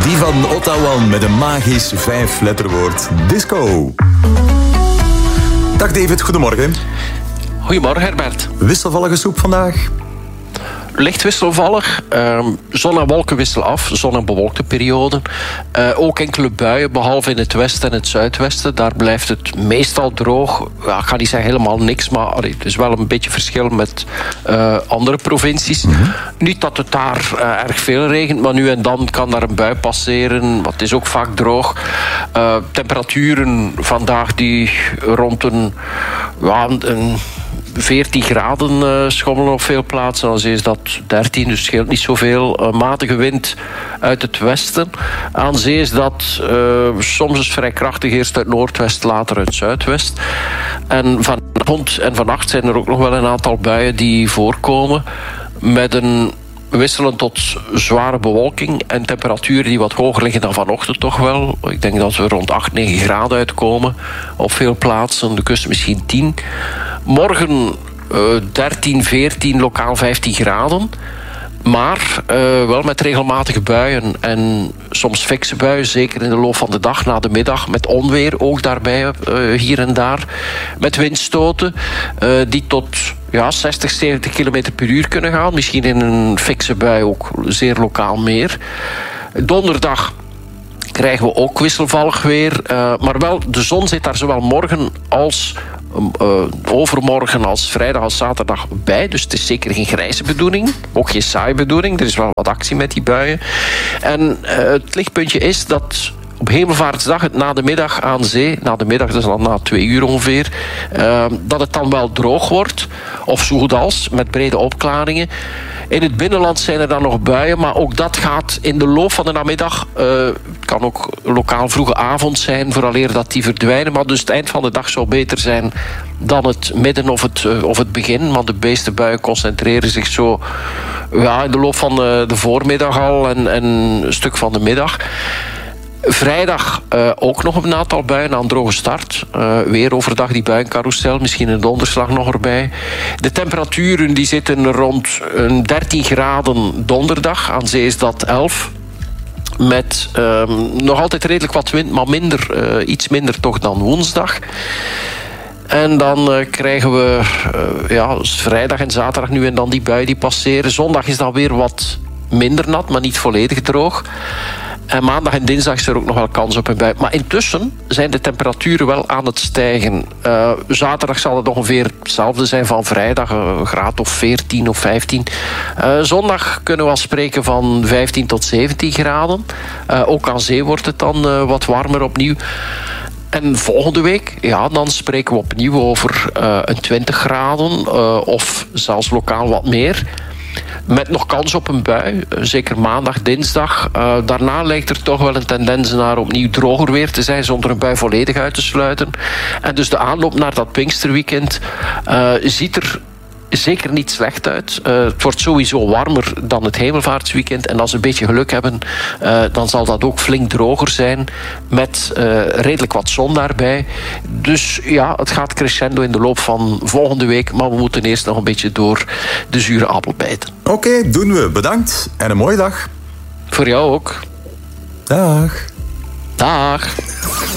Die van Ottawa met een magisch 5-letterwoord. Disco. Dag David, goedemorgen. Goedemorgen Herbert. Wisselvallige soep vandaag? Licht wisselvallig. Zon en wolken wisselen af. Zon- en bewolkte perioden. Ook enkele buien, behalve in het westen en het zuidwesten. Daar blijft het meestal droog. Ja, ik ga niet zeggen helemaal niks, maar het is wel een beetje verschil met andere provincies. Mm-hmm. Niet dat het daar erg veel regent, maar nu en dan kan daar een bui passeren. Want het is ook vaak droog. Temperaturen vandaag die rond een 14 graden schommelen op veel plaatsen. Aan zee is dat 13, dus scheelt niet zoveel. Matige wind uit het westen. Aan zee is dat soms is vrij krachtig. Eerst uit noordwest, later uit zuidwest. En vanavond en vannacht zijn er ook nog wel een aantal buien die voorkomen. Met een wisselend tot zware bewolking en temperaturen die wat hoger liggen dan vanochtend toch wel. Ik denk dat we rond 8, 9 graden uitkomen op veel plaatsen. De kust misschien 10. Morgen 13, 14, lokaal 15 graden. Maar wel met regelmatige buien en soms fikse buien. Zeker in de loop van de dag, na de middag. Met onweer ook daarbij, hier en daar. Met windstoten die tot 60, 70 km per uur kunnen gaan. Misschien in een fikse bui ook zeer lokaal meer. Donderdag krijgen we ook wisselvallig weer. Maar wel, de zon zit daar zowel morgen als overmorgen als vrijdag als zaterdag bij. Dus het is zeker geen grijze bedoeling. Ook geen saaie bedoeling. Er is wel wat actie met die buien. En het lichtpuntje is dat op Hemelvaartsdag, het na de middag aan zee, na de middag, dus al na 2 uur ongeveer, dat het dan wel droog wordt. Of zo goed als, met brede opklaringen. In het binnenland zijn er dan nog buien, maar ook dat gaat in de loop van de namiddag. Het kan ook lokaal vroege avond zijn, vooraleer dat die verdwijnen. Maar dus het eind van de dag zou beter zijn dan het midden of het begin. Want de meeste buien concentreren zich zo in de loop van de voormiddag al en een stuk van de middag. Vrijdag ook nog een aantal buien aan droge start. Weer overdag die buiencarousel, misschien een donderslag nog erbij. De temperaturen die zitten rond 13 graden donderdag. Aan zee is dat 11. Met nog altijd redelijk wat wind, maar iets minder toch dan woensdag. En dan krijgen we vrijdag en zaterdag nu en dan die buien die passeren. Zondag is dan weer wat minder nat, maar niet volledig droog. En maandag en dinsdag is er ook nog wel kans op een bui. Maar intussen zijn de temperaturen wel aan het stijgen. Zaterdag zal het ongeveer hetzelfde zijn van vrijdag. Een graad of 14 of 15. Zondag kunnen we al spreken van 15 tot 17 graden. Ook aan zee wordt het dan wat warmer opnieuw. En volgende week, dan spreken we opnieuw over een 20 graden. Of zelfs lokaal wat meer. Met nog kans op een bui, zeker maandag, dinsdag. Daarna lijkt er toch wel een tendens naar opnieuw droger weer te zijn, zonder een bui volledig uit te sluiten. En dus de aanloop naar dat Pinksterweekend ziet er zeker niet slecht uit. Het wordt sowieso warmer dan het Hemelvaartsweekend. En als we een beetje geluk hebben, dan zal dat ook flink droger zijn. Met redelijk wat zon daarbij. Dus het gaat crescendo in de loop van volgende week. Maar we moeten eerst nog een beetje door de zure appel bijten. Oké, doen we. Bedankt. En een mooie dag. Voor jou ook. Dag. Dag.